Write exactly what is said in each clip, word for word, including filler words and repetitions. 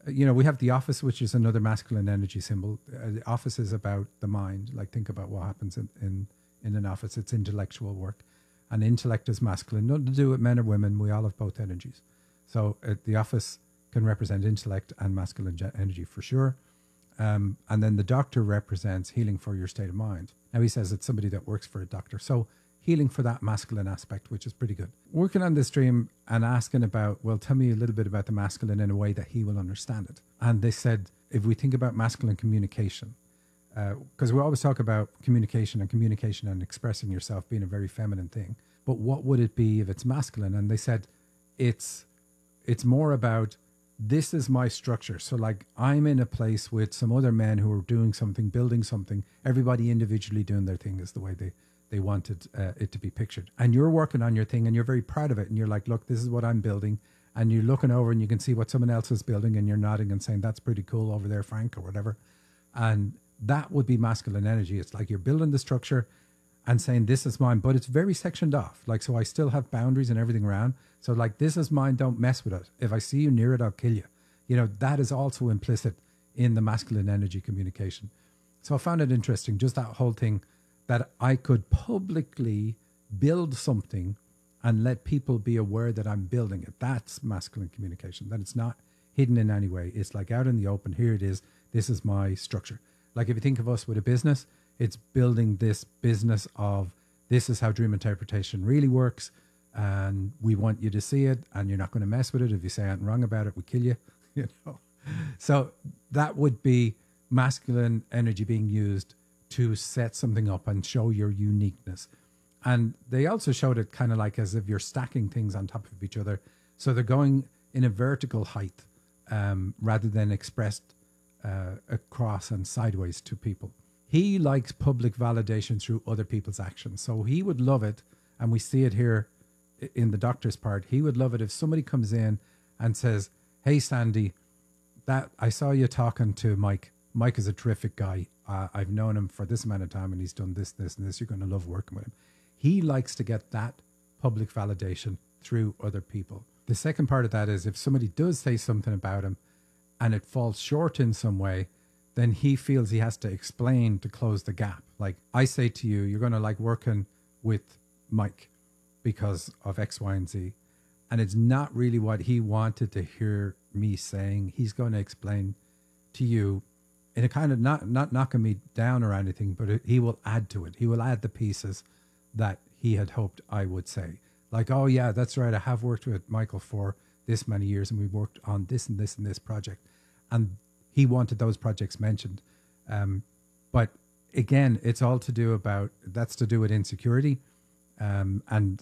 you know, we have the office, which is another masculine energy symbol. Uh, the office is about the mind. Like, think about what happens in, in, in an office. It's intellectual work. And intellect is masculine. Nothing to do with men or women. We all have both energies. So uh, the office can represent intellect and masculine ge- energy for sure. Um, and then the doctor represents healing for your state of mind. Now he says it's somebody that works for a doctor. So healing for that masculine aspect, which is pretty good. Working on this dream and asking about, well, tell me a little bit about the masculine in a way that he will understand it. And they said, if we think about masculine communication, because uh, we always talk about communication and communication and expressing yourself being a very feminine thing. But what would it be if it's masculine? And they said, it's it's more about, this is my structure. So like, I'm in a place with some other men who are doing something, building something, everybody individually doing their thing is the way they, they wanted uh, it to be pictured. And you're working on your thing and you're very proud of it. And you're like, look, this is what I'm building. And you're looking over and you can see what someone else is building and you're nodding and saying, that's pretty cool over there, Frank, or whatever. And that would be masculine energy. It's like you're building the structure and saying, this is mine, but it's very sectioned off. Like, so I still have boundaries and everything around. So like, this is mine, don't mess with it. If I see you near it, I'll kill you. You know, that is also implicit in the masculine energy communication. So I found it interesting, just that whole thing, that I could publicly build something and let people be aware that I'm building it. That's masculine communication, that it's not hidden in any way. It's like out in the open, here it is, this is my structure. Like if you think of us with a business, it's building this business of, this is how dream interpretation really works, and we want you to see it, and you're not going to mess with it. If you say anything wrong about it, we kill you. You know, so that would be masculine energy being used to set something up and show your uniqueness. And they also showed it kind of like as if you're stacking things on top of each other. So they're going in a vertical height um, rather than expressed uh, across and sideways to people. He likes public validation through other people's actions. So he would love it, and we see it here in the doctor's part, he would love it if somebody comes in and says, hey, Sandy, that I saw you talking to Mike. Mike is a terrific guy. Uh, I've known him for this amount of time, and he's done this, this, and this. You're going to love working with him. He likes to get that public validation through other people. The second part of that is if somebody does say something about him and it falls short in some way, then he feels he has to explain to close the gap. Like I say to you, you're going to like working with Mike because of X, Y, and Z. And it's not really what he wanted to hear me saying. He's going to explain to you in a kind of not, not knocking me down or anything, but it, he will add to it. He will add the pieces that he had hoped I would say. Like, oh yeah, that's right. I have worked with Michael for this many years and we've worked on this and this and this project. And he wanted those projects mentioned. Um, but again, it's all to do about, that's to do with insecurity. Um, and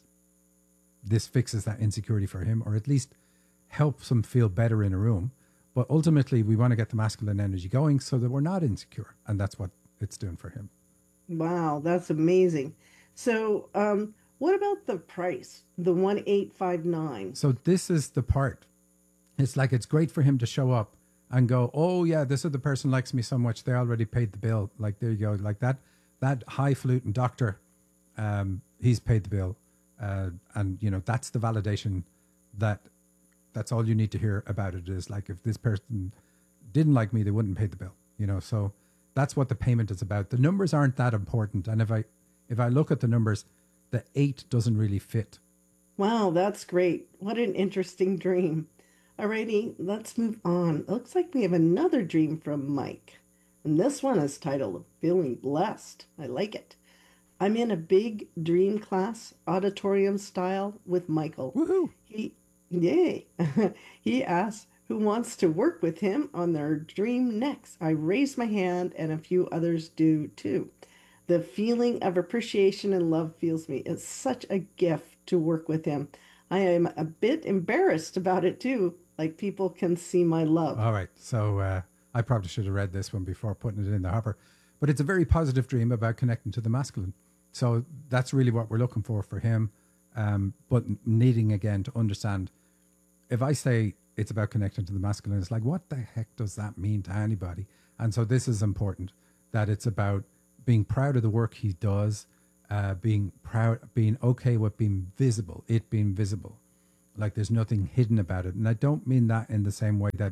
this fixes that insecurity for him, or at least helps him feel better in a room. But ultimately, we want to get the masculine energy going so that we're not insecure. And that's what it's doing for him. Wow, that's amazing. So, um, what about the price? The one eight five nine. So this is the part. It's like, it's great for him to show up and go, oh yeah, this other person likes me so much. They already paid the bill. Like, there you go. Like that, that highfalutin doctor, um, he's paid the bill. Uh, and you know, that's the validation that that's all you need to hear about it is like, if this person didn't like me, they wouldn't pay the bill, you know? So that's what the payment is about. The numbers aren't that important. And if I, if I look at the numbers, the eight doesn't really fit. Wow, that's great. What an interesting dream. Alrighty, let's move on. It looks like we have another dream from Mike. And this one is titled Feeling Blessed. I like it. I'm in a big dream class, auditorium style, with Michael. Woohoo! He, yay! He asks who wants to work with him on their dream next. I raise my hand, and a few others do too. The feeling of appreciation and love fills me. It's such a gift to work with him. I am a bit embarrassed about it too. Like people can see my love. All right. So uh, I probably should have read this one before putting it in the hopper. But it's a very positive dream about connecting to the masculine. So that's really what we're looking for for him. Um, but needing, again, to understand, if I say it's about connecting to the masculine, it's like, what the heck does that mean to anybody? And so this is important, that it's about being proud of the work he does, uh, being proud, being okay with being visible, it being visible. Like there's nothing hidden about it. And I don't mean that in the same way that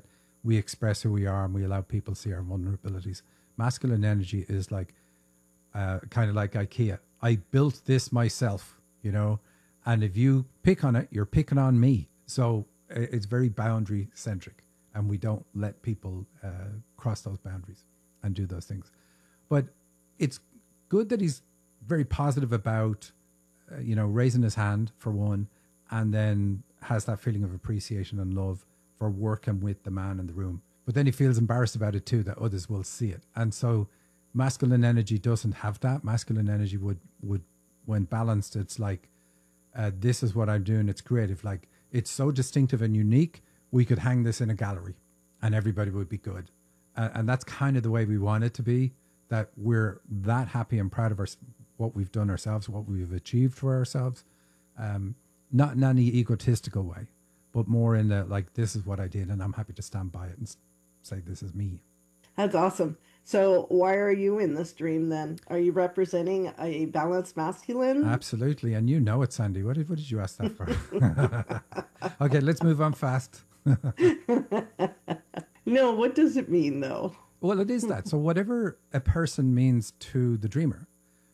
we express who we are and we allow people to see our vulnerabilities. Masculine energy is like uh, kind of like IKEA. I built this myself, you know, and if you pick on it, you're picking on me. So it's very boundary centric, and we don't let people uh, cross those boundaries and do those things. But it's good that he's very positive about, uh, you know, raising his hand for one, and then has that feeling of appreciation and love for working with the man in the room. But then he feels embarrassed about it too, that others will see it. And so masculine energy doesn't have that. Masculine energy would, would when balanced, it's like, uh, this is what I'm doing. It's creative. Like, it's so distinctive and unique. We could hang this in a gallery and everybody would be good. Uh, and that's kind of the way we want it to be, that we're that happy and proud of our, what we've done ourselves, what we've achieved for ourselves. Um, not in any egotistical way, but more in the, like, this is what I did and I'm happy to stand by it and say, this is me. That's awesome. So why are you in this dream then? Are you representing a balanced masculine? Absolutely. And you know it, Sandy. What did, what did you ask that for? Okay, let's move on fast. No, what does it mean though? Well, it is that. So whatever a person means to the dreamer.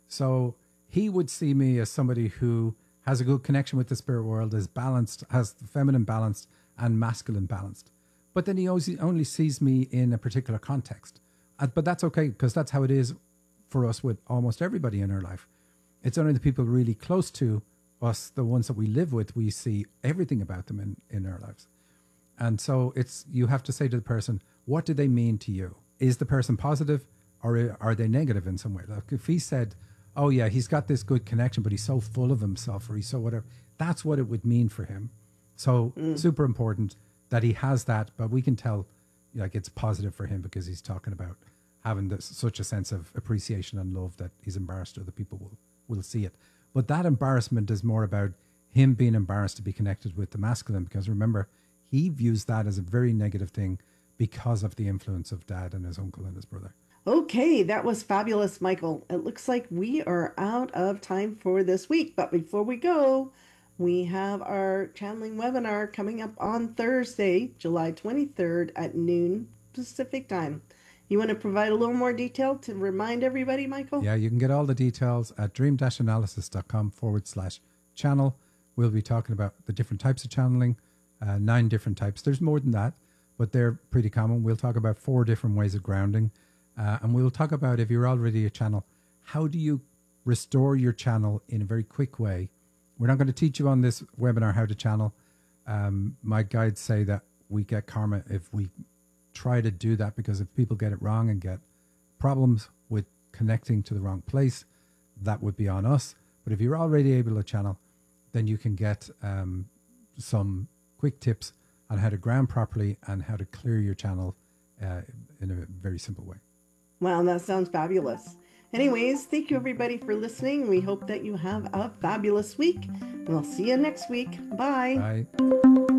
So he would see me as somebody who has a good connection with the spirit world, is balanced, has feminine balanced and masculine balanced. But then he only sees me in a particular context. Uh, but that's okay, because that's how it is for us with almost everybody in our life. It's only the people really close to us, the ones that we live with, we see everything about them in, in our lives. And so it's, you have to say to the person, what do they mean to you? Is the person positive or are they negative in some way? Like if he said, oh yeah, he's got this good connection, but he's so full of himself or he's so whatever, that's what it would mean for him. So mm. super important that he has that, but we can tell like it's positive for him because he's talking about having this, such a sense of appreciation and love that he's embarrassed other people will, will see it. But that embarrassment is more about him being embarrassed to be connected with the masculine, because remember, he views that as a very negative thing because of the influence of dad and his uncle and his brother. Okay, that was fabulous, Michael. It looks like we are out of time for this week. But before we go, we have our channeling webinar coming up on Thursday, July twenty-third at noon Pacific time. You want to provide a little more detail to remind everybody, Michael? Yeah, you can get all the details at dream-analysis.com forward slash channel. We'll be talking about the different types of channeling, uh, nine different types. There's more than that, but they're pretty common. We'll talk about four different ways of grounding. Uh, and we'll talk about, if you're already a channel, how do you restore your channel in a very quick way? We're not going to teach you on this webinar how to channel. Um, my guides say that we get karma if we try to do that, because if people get it wrong and get problems with connecting to the wrong place, that would be on us. But if you're already able to channel, then you can get um, some quick tips on how to ground properly and how to clear your channel uh, in a very simple way. Wow, that sounds fabulous. Anyways, thank you everybody for listening. We hope that you have a fabulous week. We'll see you next week. Bye. Bye.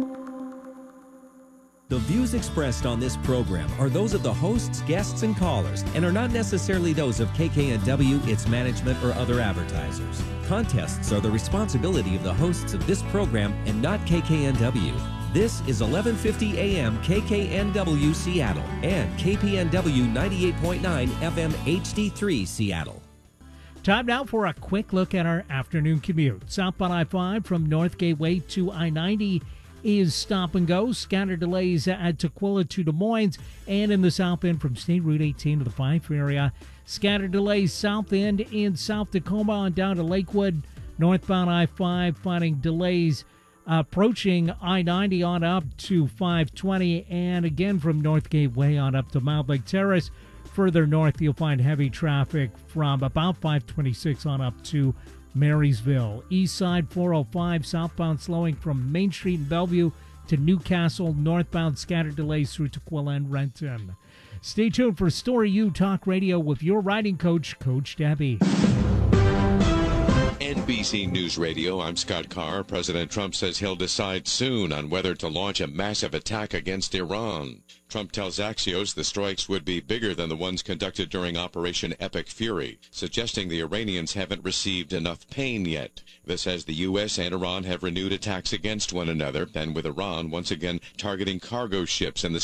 The views expressed on this program are those of the hosts, guests, and callers, and are not necessarily those of K K N W, its management, or other advertisers. Contests are the responsibility of the hosts of this program and not K K N W. This is eleven fifty A M K K N W Seattle and K P N W ninety-eight point nine F M H D three Seattle. Time now for a quick look at our afternoon commute. Southbound I five from North Gateway to I ninety is stop and go. Scattered delays at Tukwila to Des Moines, and in the south end from State Route eighteen to the Fife area. Scattered delays south end in South Tacoma on down to Lakewood. Northbound I five finding delays approaching I ninety on up to five twenty, and again from North Gateway on up to Mount Lake Terrace. Further north, you'll find heavy traffic from about five twenty-six on up to Marysville. East side four oh five southbound slowing from Main Street in Bellevue to Newcastle. Northbound scattered delays through Tukwila and Renton. Stay tuned for Story U Talk Radio with your riding coach, Coach Debbie. N B C News Radio, I'm Scott Carr. President Trump says he'll decide soon on whether to launch a massive attack against Iran. Trump tells Axios the strikes would be bigger than the ones conducted during Operation Epic Fury, suggesting the Iranians haven't received enough pain yet. This as the U S and Iran have renewed attacks against one another, and with Iran once again targeting cargo ships in the